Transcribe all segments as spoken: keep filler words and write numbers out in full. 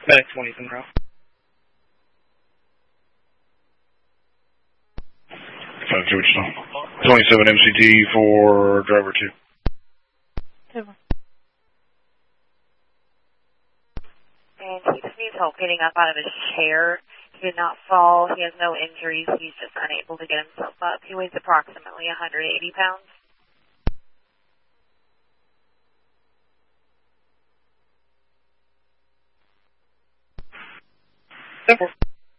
Medic twenty, Monroe. five two, Wichita. twenty-seven M C T for driver two. Two. And he just needs help getting up out of his chair. He did not fall. He has no injuries. He's just unable to get himself up. He weighs approximately one hundred eighty pounds. Simple.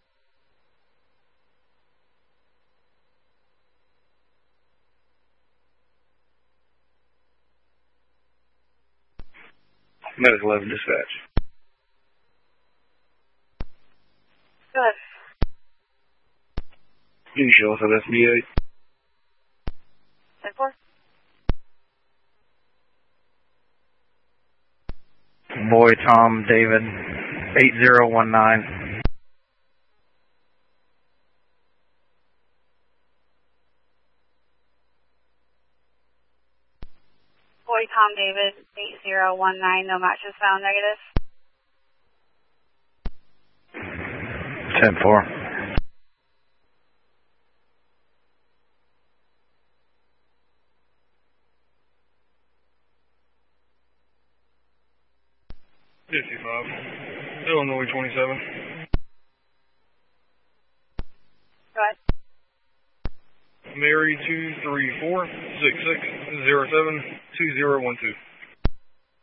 Medic eleven, dispatch. Go ahead. You can show us at S B eight. ten four. Boy Tom David, eight zero one nine. Boy Tom David, eight zero one nine, no matches found, negative. ten four. fifty-five. Illinois twenty-seven. Go ahead. Mary two three four six six zero seven two zero one two.